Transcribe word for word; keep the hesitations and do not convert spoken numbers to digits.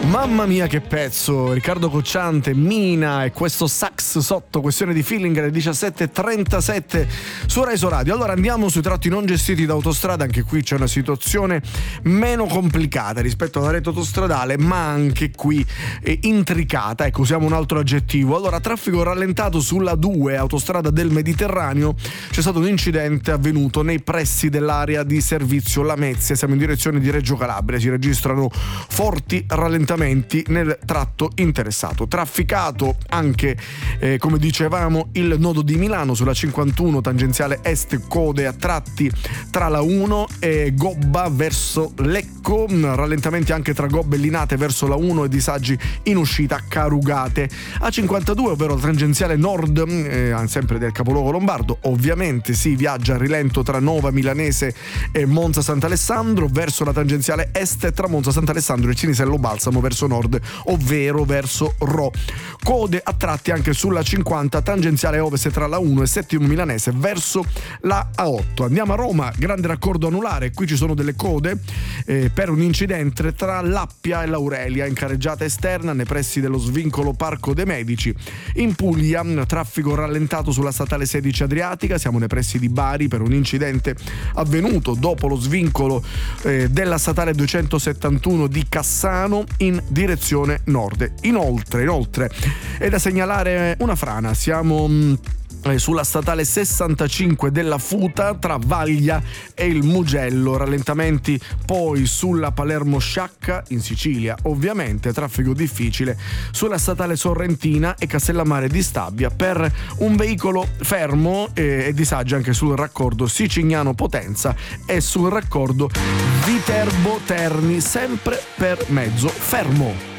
Mamma mia che pezzo, Riccardo Cocciante, Mina e questo sax sotto, questione di feeling alle diciassette e trentasette su Reso Radio. Allora andiamo sui tratti non gestiti da autostrada, anche qui c'è una situazione meno complicata rispetto alla rete autostradale, ma anche qui è intricata, ecco, usiamo un altro aggettivo. Allora, traffico rallentato sulla due, autostrada del Mediterraneo, c'è stato un incidente avvenuto nei pressi dell'area di servizio Lamezia, siamo in direzione di Reggio Calabria, si registrano forti rallentamenti nel tratto interessato. Trafficato anche, eh, come dicevamo, il nodo di Milano sulla cinquantuno tangenziale est, code a tratti tra la uno e Gobba verso Lecco, rallentamenti anche tra Gobba e Linate verso la uno e disagi in uscita Carugate. A cinquantadue, ovvero la tangenziale nord, eh, sempre del capoluogo lombardo, ovviamente si viaggia a rilento tra Nova Milanese e Monza Sant'Alessandro, verso la tangenziale est tra Monza Sant'Alessandro e Cinisello Balsamo verso nord, ovvero verso Ro. Code a tratti anche sulla cinquanta tangenziale ovest tra la uno e Settimo Milanese verso la A otto. Andiamo a Roma, grande raccordo anulare, qui ci sono delle code eh, per un incidente tra l'Appia e l'Aurelia in carreggiata esterna nei pressi dello svincolo Parco dei Medici. In Puglia traffico rallentato sulla statale sedici Adriatica, siamo nei pressi di Bari per un incidente avvenuto dopo lo svincolo eh, della statale duecentosettantuno di Cassano in direzione nord. Inoltre, inoltre è da segnalare una frana, siamo mh, sulla statale sessantacinque della Futa tra Vaglia e il Mugello, rallentamenti poi sulla Palermo-Sciacca in Sicilia, ovviamente traffico difficile sulla statale Sorrentina e Castellammare di Stabia per un veicolo fermo e, e disagi anche sul raccordo Sicignano-Potenza e sul raccordo Viterbo-Terni, sempre per mezzo fermo.